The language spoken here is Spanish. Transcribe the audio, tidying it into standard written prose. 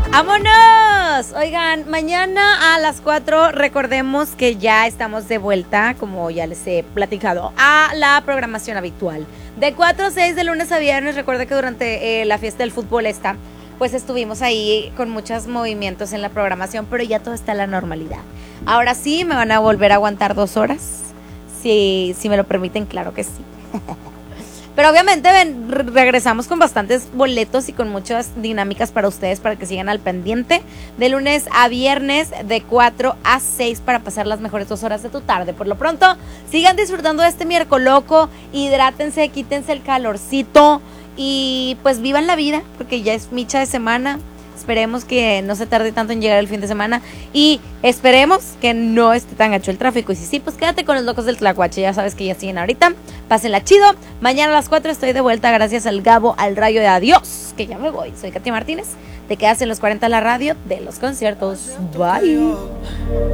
¡Vámonos! Oigan, mañana a las 4 recordemos que ya estamos de vuelta, como ya les he platicado, a la programación habitual. De 4 a 6 de lunes a viernes, recuerda que durante la fiesta del fútbol pues estuvimos ahí con muchos movimientos en la programación, pero ya todo está en la normalidad. Ahora sí, me van a volver a aguantar 2 horas, si me lo permiten, claro que sí. Pero obviamente regresamos con bastantes boletos y con muchas dinámicas para ustedes, para que sigan al pendiente. De lunes a viernes, de 4 a 6, para pasar las mejores 2 horas de tu tarde. Por lo pronto, sigan disfrutando de este miércoles loco, hidrátense, quítense el calorcito y pues vivan la vida, porque ya es micha de semana. Esperemos que no se tarde tanto en llegar el fin de semana y esperemos que no esté tan gacho el tráfico. Y si sí, pues quédate con los locos del Tlacuache. Ya sabes que ya siguen ahorita. Pásenla chido. Mañana a las 4 estoy de vuelta gracias al Gabo, al Rayo de Adiós, que ya me voy. Soy Katy Martínez. Te quedas en los 40 la radio de los conciertos. Bye.